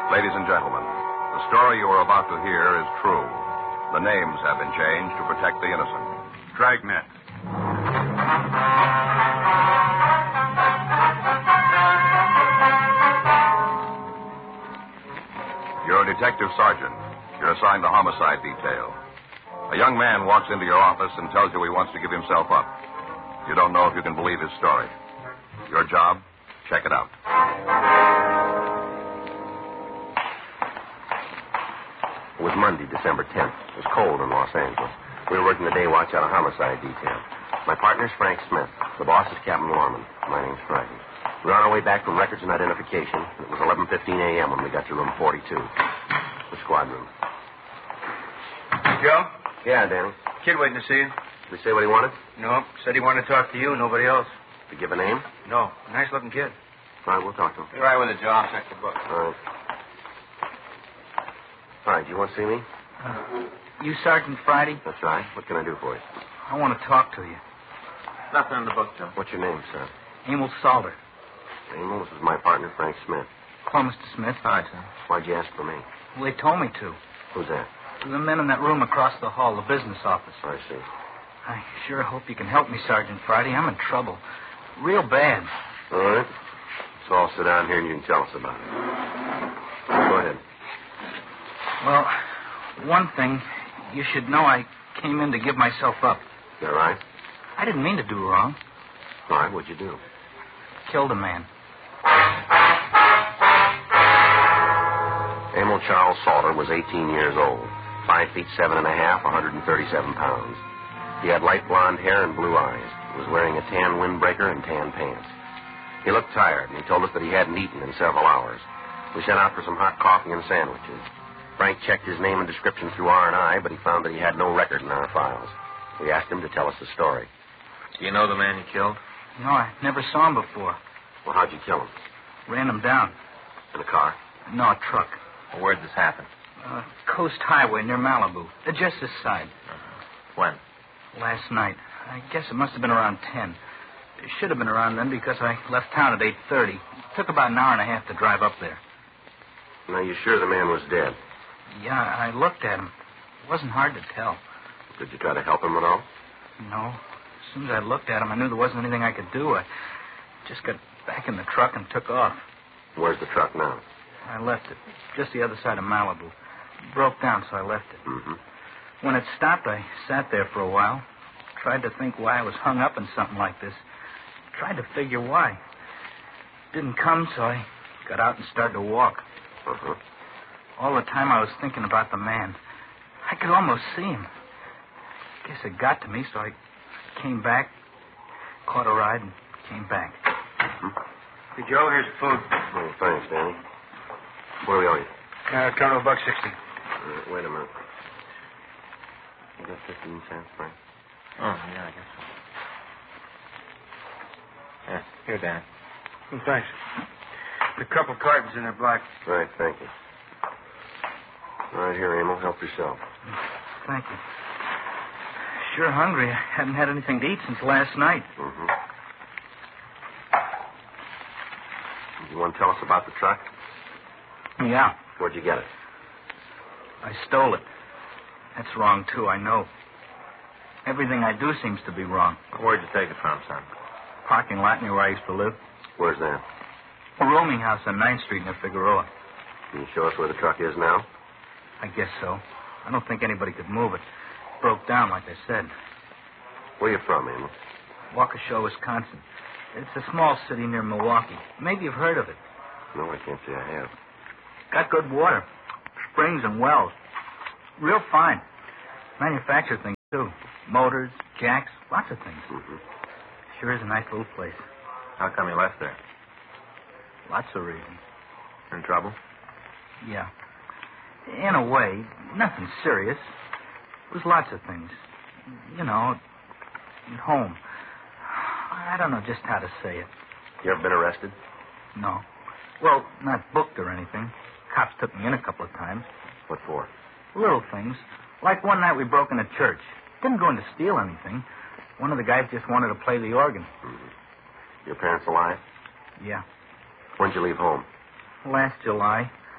Ladies and gentlemen, the story you are about to hear is true. The names have been changed to protect the innocent. Dragnet. You're a detective sergeant. You're assigned the homicide detail. A young man walks into your office and tells you he wants to give himself up. You don't know if you can believe his story. Your job? Check it out. It was Monday, December 10th. It was cold in Los Angeles. We were working the day watch out of homicide detail. My partner's Frank Smith. The boss is Captain Lorman. My name's Friday. We were on our way back from records and identification. It was 11:15 a.m. when we got to room 42, the squad room. Joe? Yeah, Danny. Kid waiting to see you. Did he say what he wanted? No, said he wanted to talk to you, nobody else. Did he give a name? No, nice-looking kid. All right, we'll talk to him. Be right with it, Joe. I'll check the book. All right. All right, do you want to see me? You Sergeant Friday? That's right. What can I do for you? I want to talk to you. Nothing in the book, Joe. What's your name, sir? Emil Salter. Emil, this is my partner, Frank Smith. Hello, Mr. Smith. Hi, sir. Why'd you ask for me? Well, they told me to. Who's that? The men in that room across the hall, the business office. I see. I sure hope you can help me, Sergeant Friday. I'm in trouble. Real bad. All right. So I'll sit down here and you can tell us about it. Go ahead. Well, one thing, you should know I came in to give myself up. Is that right? I didn't mean to do wrong. All right, what'd you do? Killed a man. Emil Charles Salter was 18 years old, 5 feet 7 1/2, 137 pounds. He had light blonde hair and blue eyes. He was wearing a tan windbreaker and tan pants. He looked tired, and he told us that he hadn't eaten in several hours. We sent out for some hot coffee and sandwiches. Frank checked his name and description through R&I, but he found that he had no record in our files. We asked him to tell us the story. Do you know the man you killed? No, I never saw him before. Well, how'd you kill him? Ran him down. In a car? No, a truck. Well, where'd this happen? Coast Highway near Malibu. Just this side. When? Last night. I guess it must have been around 10. It should have been around then because I left town at 8:30. It took about an hour and a half to drive up there. Now, you sure the man was dead? Yeah, I looked at him. It wasn't hard to tell. Did you try to help him at all? No. As soon as I looked at him, I knew there wasn't anything I could do. I just got back in the truck and took off. Where's the truck now? I left it just the other side of Malibu. It broke down, so I left it. Mm-hmm. When it stopped, I sat there for a while. Tried to think why I was hung up in something like this. Tried to figure why. Didn't come, so I got out and started to walk. Uh-huh. All the time I was thinking about the man. I could almost see him. Guess it got to me, so I came back, caught a ride, and came back. Mm-hmm. Hey, Joe, here's the food. Oh, thanks, Danny. What do we owe you? Colonel $1.60. Wait a minute. You got 15 cents, Frank? Oh, yeah, I guess so. Yeah, here, Dan. Oh, thanks. A couple cartons in there, black. Right, thank you. All right, here, Emil. Help yourself. Thank you. Sure hungry. I hadn't had anything to eat since last night. Mm-hmm. You want to tell us about the truck? Yeah. Where'd you get it? I stole it. That's wrong, too, I know. Everything I do seems to be wrong. Where'd you take it from, son? Parking lot near where I used to live. Where's that? A rooming house on 9th Street near Figueroa. Can you show us where the truck is now? I guess so. I don't think anybody could move it. Broke down, like I said. Where you from, Emil? Waukesha, Wisconsin. It's a small city near Milwaukee. Maybe you've heard of it. No, I can't say I have. Got good water. Springs and wells. Real fine. Manufacture things, too. Motors, jacks, lots of things. Mm-hmm. Sure is a nice little place. How come you left there? Lots of reasons. In trouble? Yeah. In a way, nothing serious. It was lots of things. You know, at home. I don't know just how to say it. You ever been arrested? No. Well, not booked or anything. Cops took me in a couple of times. What for? Little things. Like one night we broke in a church. Didn't go in to steal anything. One of the guys just wanted to play the organ. Mm-hmm. Your parents alive? Yeah. When'd you leave home? Last July.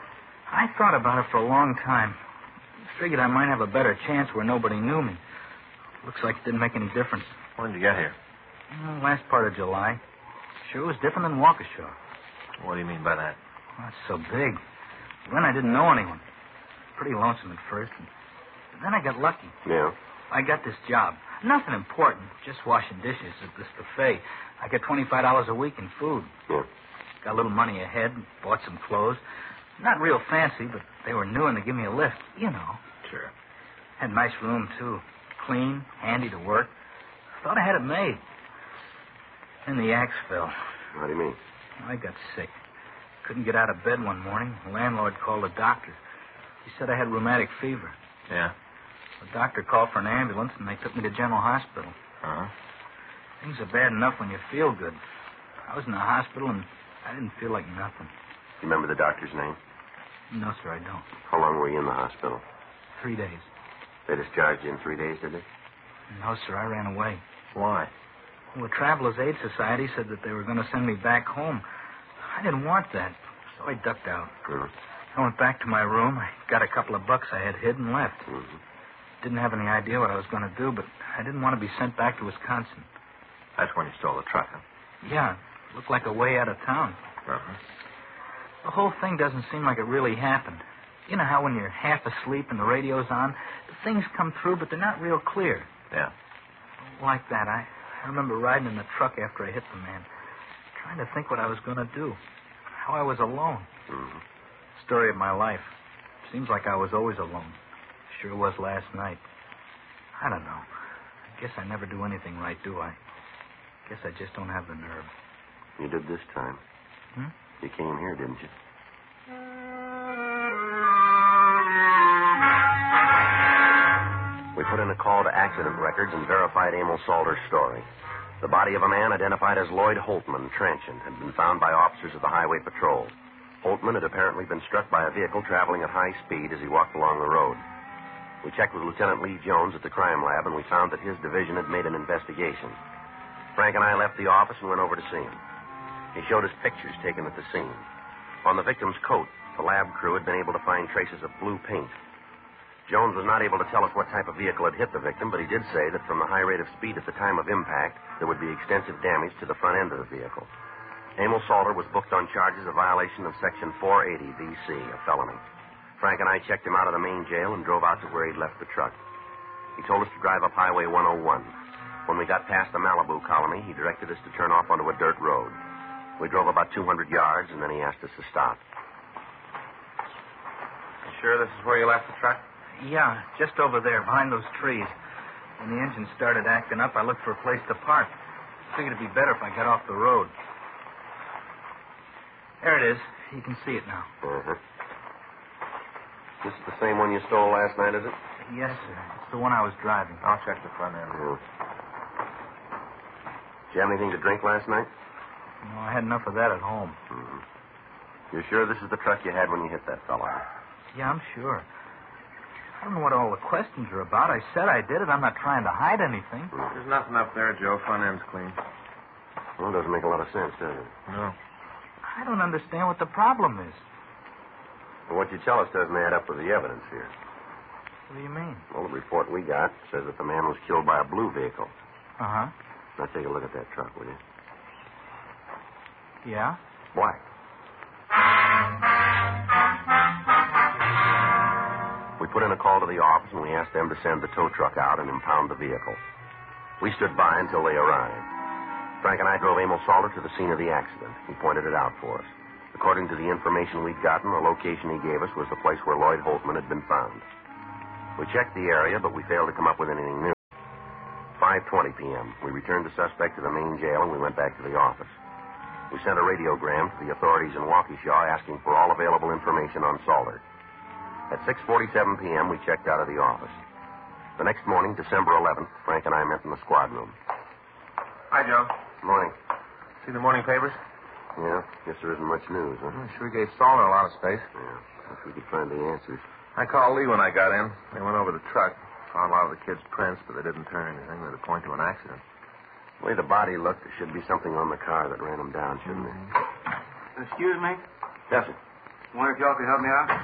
I thought about it for a long time. Figured I might have a better chance where nobody knew me. Looks like it didn't make any difference. When did you get here? Last part of July. Sure was different than Waukesha. What do you mean by that? Well, it's so big. Then I didn't know anyone. Pretty lonesome at first. And then I got lucky. Yeah. I got this job. Nothing important. Just washing dishes at this buffet. I get $25 a week in food. Yeah. Got a little money ahead. Bought some clothes. Not real fancy, but they were new and they give me a lift. You know. Sure. Had a nice room, too. Clean, handy to work. Thought I had it made. Then the axe fell. What do you mean? I got sick. Couldn't get out of bed one morning. The landlord called a doctor. He said I had rheumatic fever. Yeah? The doctor called for an ambulance, and they took me to General Hospital. Uh-huh. Things are bad enough when you feel good. I was in the hospital, and I didn't feel like nothing. You remember the doctor's name? No, sir, I don't. How long were you in the hospital? 3 days. They discharged you in 3 days, did they? No, sir, I ran away. Why? Well, the Travelers Aid Society said that they were going to send me back home. I didn't want that, so I ducked out. Mm-hmm. I went back to my room. I got a couple of bucks I had hid and left. Mm-hmm. Didn't have any idea what I was going to do, but I didn't want to be sent back to Wisconsin. That's when you stole the truck, huh? Yeah, it looked like a way out of town. Uh-huh. The whole thing doesn't seem like it really happened. You know how when you're half asleep and the radio's on, the things come through, but they're not real clear. Yeah. Like that. I remember riding in the truck after I hit the man, trying to think what I was going to do, how I was alone. Mm-hmm. Story of my life. Seems like I was always alone. Sure was last night. I don't know. I guess I never do anything right, do I? Guess I just don't have the nerve. You did this time. You came here, didn't you? We put in a call to accident records and verified Emil Salter's story. The body of a man identified as Lloyd Holtman, transient, had been found by officers of the Highway Patrol. Holtman had apparently been struck by a vehicle traveling at high speed as he walked along the road. We checked with Lieutenant Lee Jones at the crime lab, and we found that his division had made an investigation. Frank and I left the office and went over to see him. He showed us pictures taken at the scene. On the victim's coat, the lab crew had been able to find traces of blue paint. Jones was not able to tell us what type of vehicle had hit the victim, but he did say that from the high rate of speed at the time of impact, there would be extensive damage to the front end of the vehicle. Emil Salter was booked on charges of violation of Section 480 V.C., a felony. Frank and I checked him out of the main jail and drove out to where he'd left the truck. He told us to drive up Highway 101. When we got past the Malibu colony, he directed us to turn off onto a dirt road. We drove about 200 yards, and then he asked us to stop. You sure this is where you left the truck? Yeah, just over there, behind those trees. When the engine started acting up, I looked for a place to park. Figured it'd be better if I got off the road. There it is. You can see it now. Uh-huh. This is the same one you stole last night, is it? Yes, sir. It's the one I was driving. I'll check the front end. Yeah. Did you have anything to drink last night? No, I had enough of that at home. Mm-hmm. You're sure this is the truck you had when you hit that fellow? Yeah, I'm sure. I don't know what all the questions are about. I said I did it. I'm not trying to hide anything. There's nothing up there, Joe. Front end's clean. Well, it doesn't make a lot of sense, does it? No. I don't understand what the problem is. Well, what you tell us doesn't add up with the evidence here. What do you mean? Well, the report we got says that the man was killed by a blue vehicle. Uh-huh. Now, take a look at that truck, will you? Yeah? Black. We put in a call to the office, and we asked them to send the tow truck out and impound the vehicle. We stood by until they arrived. Frank and I drove Emil Salter to the scene of the accident. He pointed it out for us. According to the information we'd gotten, the location he gave us was the place where Lloyd Holtman had been found. We checked the area, but we failed to come up with anything new. 5:20 p.m., we returned the suspect to the main jail, and we went back to the office. We sent a radiogram to the authorities in Waukesha asking for all available information on Salter. At 6:47 p.m., we checked out of the office. The next morning, December 11th, Frank and I met in the squad room. Hi, Joe. Morning. See the morning papers? Yeah, guess there isn't much news, huh? Sure gave Salter a lot of space. Yeah, wish we could find the answers. I called Lee when I got in. They went over the truck, found a lot of the kids' prints, but they didn't turn anything that would point to an accident. The way the body looked, there should be something on the car that ran him down, shouldn't there? Excuse me? Yes, sir. Wonder if y'all could help me out?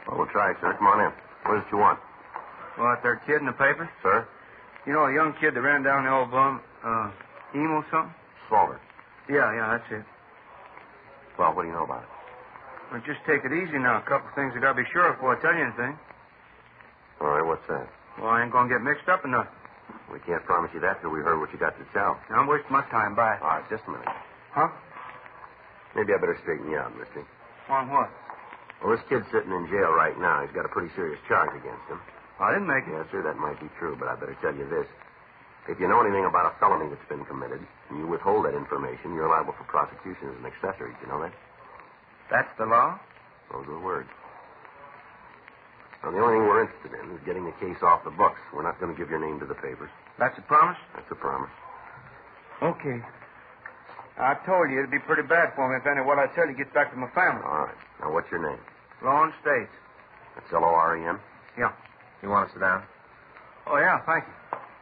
Well, we'll try, sir. Come on in. What is it you want? What, that kid in the paper? Sir? You know, a young kid that ran down the old bum, Emo something? Salter. Yeah, that's it. Well, what do you know about it? Well, just take it easy now. A couple things I got to be sure of before I tell you anything. All right, what's that? Well, I ain't going to get mixed up in nothing. We can't promise you that till we heard what you got to tell. Now, I'm wasting my time. Bye. All right, just a minute. Huh? Maybe I better straighten you out, mister. On what? Well, this kid's sitting in jail right now. He's got a pretty serious charge against him. I didn't make it. Yes, sir, that might be true, but I better tell you this. If you know anything about a felony that's been committed, and you withhold that information, you're liable for prosecution as an accessory. Do you know that? That's the law? Those are the words. Now, the only thing we're interested in is getting the case off the books. We're not going to give your name to the papers. That's a promise? That's a promise. Okay. I told you it'd be pretty bad for me if any of what I tell you gets back to my family. All right. Now, what's your name? Lawrence States. That's Loren? Yeah. You want to sit down? Oh, yeah, thank you.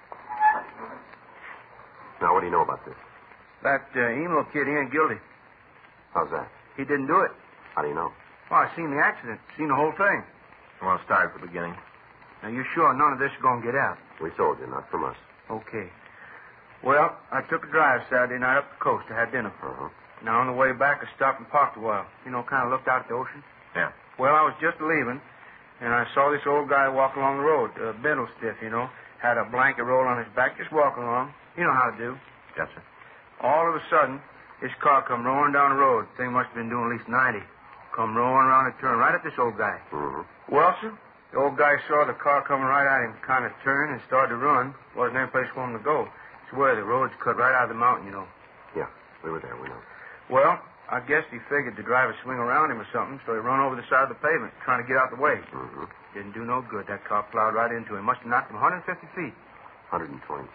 Now, what do you know about this? That emo kid, he ain't guilty. How's that? He didn't do it. How do you know? Oh, I seen the accident. Seen the whole thing. You want to start at the beginning? Now, you sure none of this is going to get out? We told you, not from us. Okay. Well, I took a drive Saturday night up the coast. I had dinner. Uh-huh. Now, on the way back, I stopped and parked a while. You know, kind of looked out at the ocean. Yeah. Well, I was just leaving, and I saw this old guy walk along the road, bendle stiff, you know. Had a blanket roll on his back, just walking along. You know how to do. Yes, sir. All of a sudden, this car come roaring down the road. Thing must have been doing at least 90. Come roaring around a turn right at this old guy. Mm-hmm. Well, sir, the old guy saw the car coming right at him, kind of turned and started to run. Wasn't any place for him to go. It's where the road's cut right out of the mountain, you know. Yeah, we were there, we know. Well, I guess he figured the driver swing around him or something, so he run over the side of the pavement, trying to get out the way. Mm-hmm. Didn't do no good. That car plowed right into him. Must have knocked him 150 feet. 122.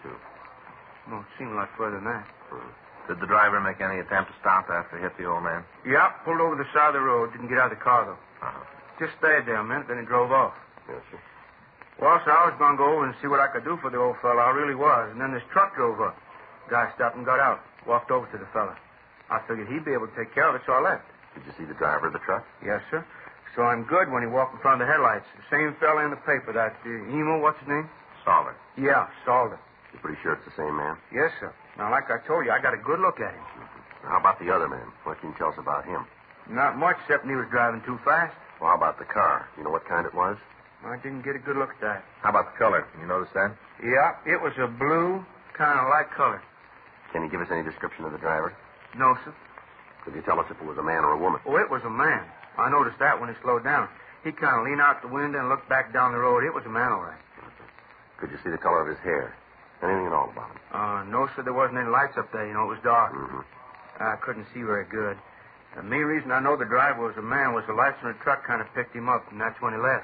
No, it seemed a lot further than that. Mm-hmm. Did the driver make any attempt to stop after he hit the old man? Yeah, pulled over the side of the road. Didn't get out of the car, though. Uh-huh. Just stayed there a minute, then he drove off. Yes, sir. Well, so I was going to go over and see what I could do for the old fella. I really was. And then this truck drove up. Guy stopped and got out. Walked over to the fella. I figured he'd be able to take care of it, so I left. Did you see the driver of the truck? Yes, sir. So I'm good when he walked in front of the headlights. The same fella in the paper, that emo, what's his name? Salter. Yeah, Salter. You're pretty sure it's the same man? Yes, sir. Now, like I told you, I got a good look at him. How about the other man? What can you tell us about him? Not much, except he was driving too fast. Well, how about the car? You know what kind it was? I didn't get a good look at that. How about the color? Can you notice that? Yeah, it was a blue, kind of light color. Can you give us any description of the driver? No, sir. Could you tell us if it was a man or a woman? Oh, it was a man. I noticed that when he slowed down. He kind of leaned out the window and looked back down the road. It was a man, all right. Could you see the color of his hair? Anything at all about him? No, sir, there wasn't any lights up there. You know, it was dark. Mm-hmm. I couldn't see very good. The main reason I know the driver was a man was the lights in the truck kind of picked him up, and that's when he left.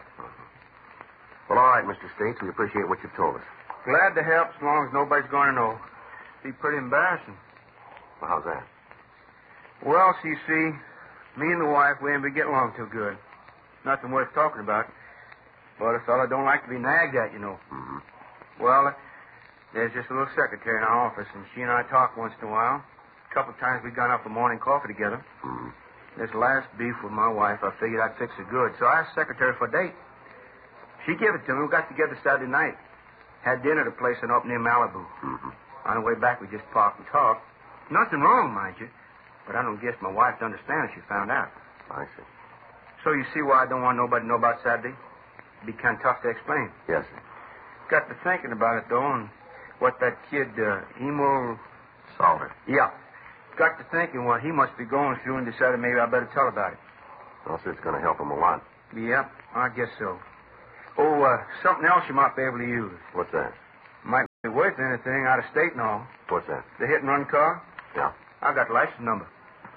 Well, all right, Mr. States. We appreciate what you've told us. Glad to help as long as nobody's going to know. Be pretty embarrassing. Well, how's that? Well, so you see, me and the wife, we ain't been getting along too good. Nothing worth talking about. But a fella don't like to be nagged at, you know. Mm-hmm. Well, there's just a little secretary in our office, and she and I talk once in a while. A couple of times we got up for morning coffee together. Mm-hmm. This last beef with my wife, I figured I'd fix it good. So I asked the secretary for a date. She gave it to me. We got together Saturday night. Had dinner at a place up near Malibu. Mm-hmm. On the way back, we just parked and talked. Nothing wrong, mind you. But I don't guess my wife would understand if she found out. I see. So you see why I don't want nobody to know about Saturday? It'd be kind of tough to explain. Yes, sir. Got to thinking about it, though, and what that kid, Emo... Salter. Yeah. Got to thinking what he must be going through and decided maybe I better tell about it. Well, sir, it's going to help him a lot. Yep, I guess so. Oh, something else you might be able to use. What's that? Might be worth anything out of state and all. What's that? The hit-and-run car? Yeah. I got the license number.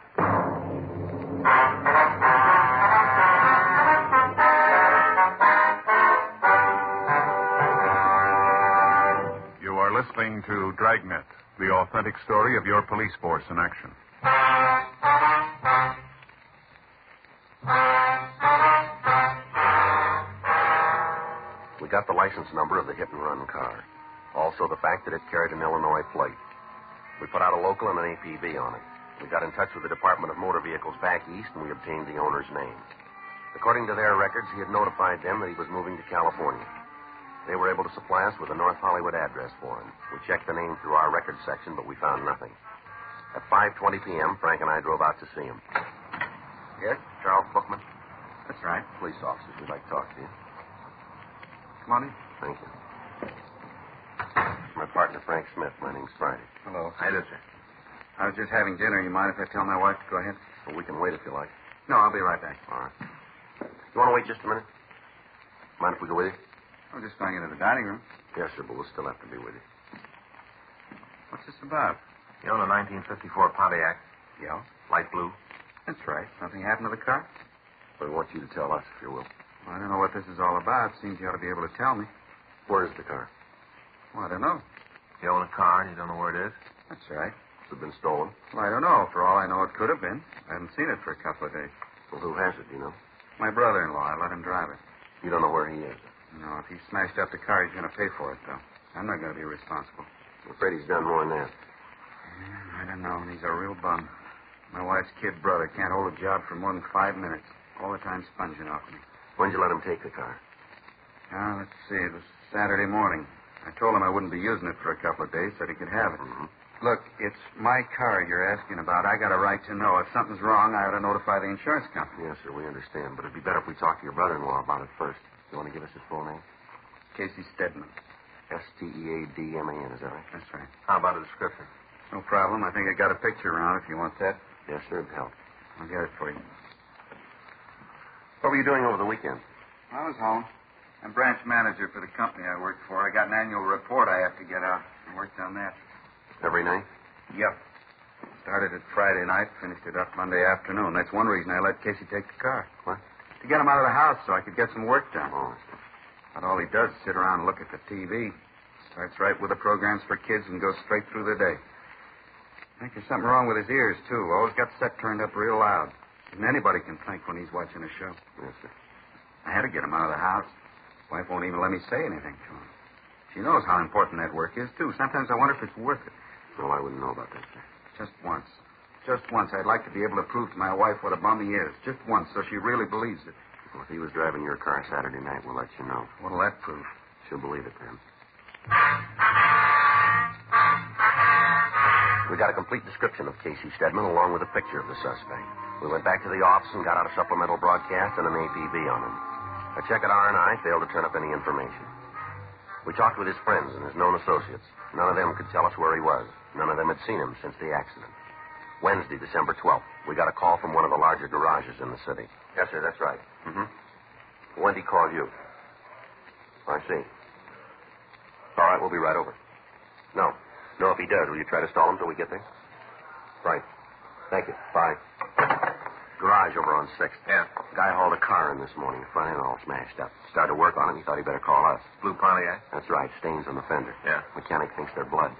You are listening to Dragnet, the authentic story of your police force in action. We got the license number of the hit-and-run car. Also the fact that it carried an Illinois plate. We put out a local and an APB on it. We got in touch with the Department of Motor Vehicles back east, and we obtained the owner's name. According to their records, he had notified them that he was moving to California. They were able to supply us with a North Hollywood address for him. We checked the name through our records section, but we found nothing. At 5:20 p.m., Frank and I drove out to see him. Yes, Charles Bookman? That's right. Police officers. We'd like to talk to you. Come on in. Thank you. My partner, Frank Smith. My name's Friday. Hello. How do, sir? I was just having dinner. You mind if I tell my wife to go ahead? Well, we can wait if you like. No, I'll be right back. All right. You want to wait just a minute? Mind if we go with you? I'm just going into the dining room. Yes, sir, but we'll still have to be with you. What's this about? You own a 1954 Pontiac, Yeah. light blue. That's right. Something happened to the car? We want you to tell us, if you will. Well, I don't know what this is all about. Seems you ought to be able to tell me. Where is the car? Well, I don't know. You own a car and you don't know where it is? That's right. Has it been stolen? Well, I don't know. For all I know, it could have been. I haven't seen it for a couple of days. Well, who has it, do you know? My brother-in-law. I let him drive it. You don't know where he is. No, if he smashed up the car, he's going to pay for it, though. I'm not going to be responsible. I'm afraid he's done more than that. Yeah, I don't know. He's a real bum. My wife's kid brother can't hold a job for more than 5 minutes. All the time sponging off me. When'd you let him take the car? Let's see. It was Saturday morning. I told him I wouldn't be using it for a couple of days, so he could have it. Mm-hmm. Look, it's my car you're asking about. I got a right to know. If something's wrong, I ought to notify the insurance company. Yes, sir, we understand. But it'd be better if we talked to your brother-in-law about it first. You want to give us his full name? Casey Stedman. Steadman, is that right? That's right. How about a description? No problem. I think I got a picture around if you want that. Yes, sir, it'd help. I'll get it for you. What were you doing over the weekend? I was home. I'm branch manager for the company I work for. I got an annual report I have to get out. I worked on that. Every night? Yep. Started it Friday night, finished it up Monday afternoon. That's one reason I let Casey take the car. What? To get him out of the house so I could get some work done. Oh, But all he does is sit around and look at the TV. Starts right with the programs for kids and goes straight through the day. I think there's something wrong with his ears, too. Always got the set turned up real loud. And anybody can think when he's watching a show. yes, sir. I had to get him out of the house. Wife won't even let me say anything to him. She knows how important that work is, too. Sometimes I wonder if it's worth it. Well, I wouldn't know about that, sir. Just once. Just once, I'd like to be able to prove to my wife what a bum he is. Just once, so she really believes it. Well, if he was driving your car Saturday night, we'll let you know. What'll that prove? She'll believe it, then. We got a complete description of Casey Stedman along with a picture of the suspect. We went back to the office and got out a supplemental broadcast and an APB on him. A check at R&I failed to turn up any information. We talked with his friends and his known associates. None of them could tell us where he was. None of them had seen him since the accident. Wednesday, December 12th, we got a call from one of the larger garages in the city. Yes, sir, that's right. Mm-hmm. When did he call you? I see. All right, we'll be right over. No, if he does, will you try to stall him till we get there? Right. Thank you. Bye. Garage over on 6th. Yeah. Guy hauled a car in this morning, front end all smashed up. Started to work on it, he thought he'd better call us. Blue Pontiac? That's right, stains on the fender. Yeah. Mechanic thinks they're blood.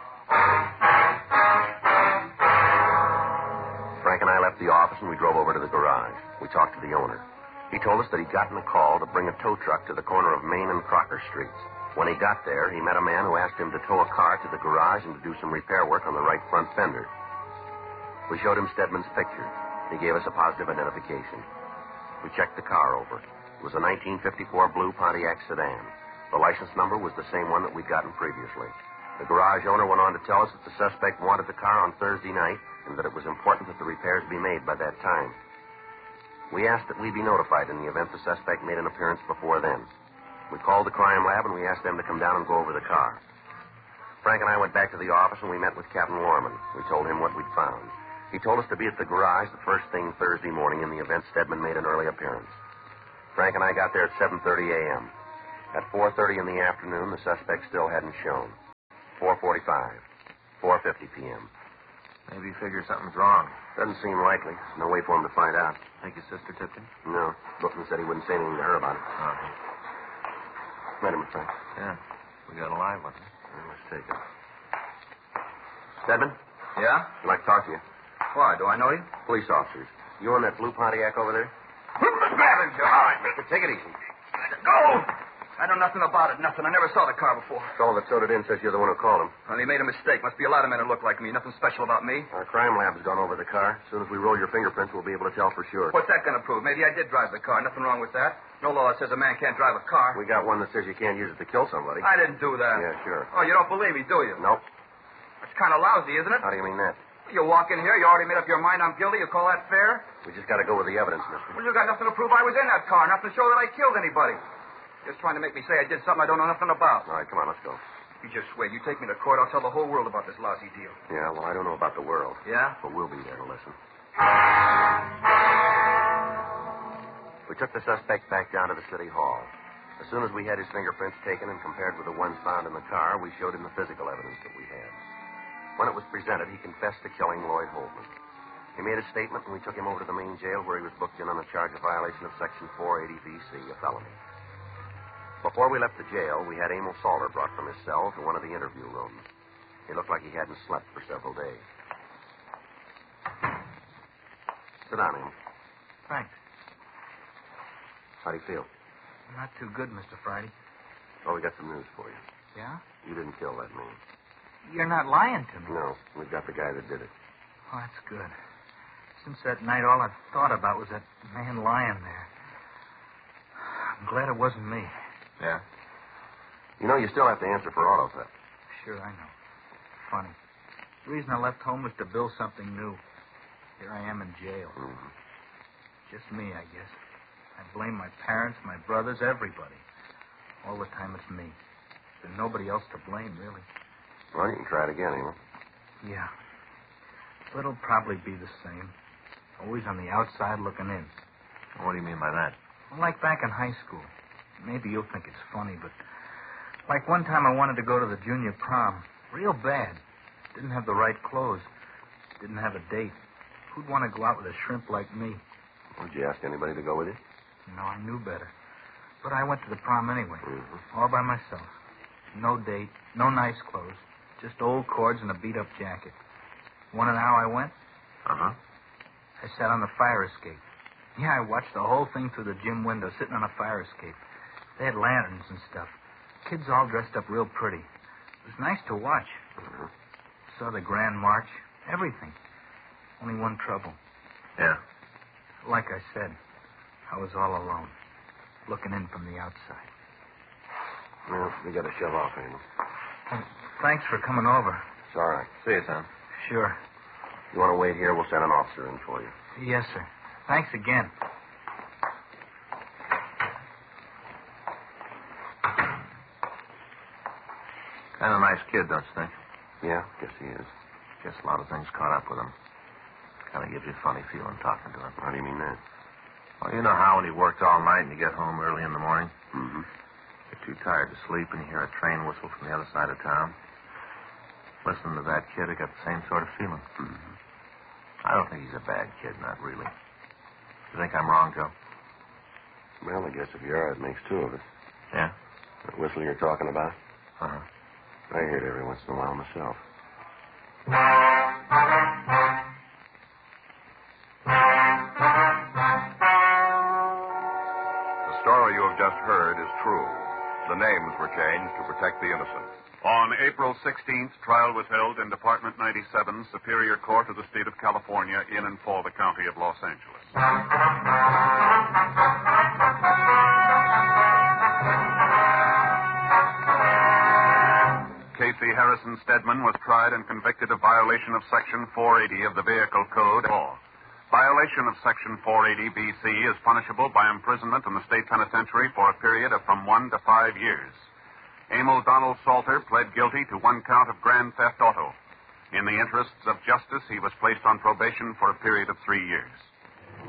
Frank and I left the office and we drove over to the garage. We talked to the owner. He told us that he'd gotten a call to bring a tow truck to the corner of Main and Crocker Streets. When he got there, he met a man who asked him to tow a car to the garage and to do some repair work on the right front fender. We showed him Stedman's picture. He gave us a positive identification. We checked the car over. It was a 1954 blue Pontiac sedan. The license number was the same one that we'd gotten previously. The garage owner went on to tell us that the suspect wanted the car on Thursday night and that it was important that the repairs be made by that time. We asked that we be notified in the event the suspect made an appearance before then. We called the crime lab and we asked them to come down and go over the car. Frank and I went back to the office and we met with Captain Lorman. We told him what we'd found. He told us to be at the garage the first thing Thursday morning in the event Stedman made an early appearance. Frank and I got there at 7:30 a.m. At 4:30 in the afternoon, the suspect still hadn't shown. 4:45, 4:50 p.m. Maybe he figures something's wrong. Doesn't seem likely. No way for him to find out. Think his sister tipped him? No. Bookman said he wouldn't say anything to her about it. Uh-huh. Met him, Frank. Yeah. We got a live one. Let's take it. Stedman, Yeah? I'd like to talk to you. Why? Do I know you? Police officers. You on that blue Pontiac over there? Grab him, Joe. All right, mister. Take it easy. Go! I know nothing about it, nothing. I never saw the car before. The fellow that towed it in says you're the one who called him. Well, he made a mistake. Must be a lot of men who look like me. Nothing special about me. Our crime lab's gone over the car. As soon as we roll your fingerprints, we'll be able to tell for sure. What's that going to prove? Maybe I did drive the car. Nothing wrong with that. No law that says a man can't drive a car. We got one that says you can't use it to kill somebody. I didn't do that. Yeah, sure. Oh, you don't believe me, do you? Nope. That's kind of lousy, isn't it? How do you mean that? You walk in here, you already made up your mind I'm guilty. You call that fair? We just got to go with the evidence, mister. Well, you got nothing to prove I was in that car. Nothing to show that I killed anybody. Just trying to make me say I did something I don't know nothing about. All right, come on, let's go. You just wait. You take me to court, I'll tell the whole world about this lousy deal. Yeah, well, I don't know about the world. Yeah? But we'll be there to listen. We took the suspect back down to the city hall. As soon as we had his fingerprints taken and compared with the ones found in the car, we showed him the physical evidence that we had. When it was presented, he confessed to killing Lloyd Holtman. He made a statement, and we took him over to the main jail where he was booked in on a charge of violation of Section 480 B.C., a felony. Before we left the jail, we had Emil Salter brought from his cell to one of the interview rooms. He looked like he hadn't slept for several days. Sit down, Emil. Thanks. How do you feel? Not too good, Mr. Friday. Oh, we got some news for you. Yeah? You didn't kill that man. You're not lying to me. No, we've got the guy that did it. Oh, that's good. Since that night, all I've thought about was that man lying there. I'm glad it wasn't me. Yeah? You know, you still have to answer for auto theft. Sure, I know. Funny. The reason I left home was to build something new. Here I am in jail. Mm-hmm. Just me, I guess. I blame my parents, my brothers, everybody. All the time it's me. There's nobody else to blame, really. Well, you can try it again, Emil. Yeah. But it'll probably be the same. Always on the outside looking in. What do you mean by that? Well, like back in high school. Maybe you'll think it's funny, but like one time I wanted to go to the junior prom. Real bad. Didn't have the right clothes. Didn't have a date. Who'd want to go out with a shrimp like me? Well, did you ask anybody to go with you? No, I knew better. But I went to the prom anyway. Mm-hmm. All by myself. No date, no nice clothes. Just old cords and a beat-up jacket. Want to know how I went? Uh-huh. I sat on the fire escape. Yeah, I watched the whole thing through the gym window, sitting on a fire escape. They had lanterns and stuff. Kids all dressed up real pretty. It was nice to watch. Mm-hmm. Saw the Grand March. Everything. Only one trouble. Yeah. Like I said, I was all alone. Looking in from the outside. Well, we got to shove off, Emil. Well, thanks for coming over. It's all right. See you, son. Sure. You want to wait here? We'll send an officer in for you. Yes, sir. Thanks again. Kind of nice kid, don't you think? Yeah, guess he is. Guess a lot of things caught up with him. Kind of gives you a funny feeling talking to him. How do you mean that? Well, you know how when he worked all night and you get home early in the morning? Mm-hmm. You're too tired to sleep and you hear a train whistle from the other side of town. Listening to that kid, I got the same sort of feeling. Mm-hmm. I don't think he's a bad kid, not really. You think I'm wrong, Joe? Well, I guess if you are, it makes two of us. Yeah? That whistle you're talking about? Uh-huh. I hear it every once in a while myself. The story you have just heard is true. The names were changed to protect the innocent. On April 16th, trial was held in Department 97, Superior Court of the State of California, in and for the County of Los Angeles. Casey Harrison Stedman was tried and convicted of violation of Section 480 of the Vehicle Code law. Violation of Section 480 B.C. is punishable by imprisonment in the state penitentiary for a period of from 1 to 5 years. Emil Donald Salter pled guilty to 1 count of grand theft auto. In the interests of justice, he was placed on probation for a period of 3 years.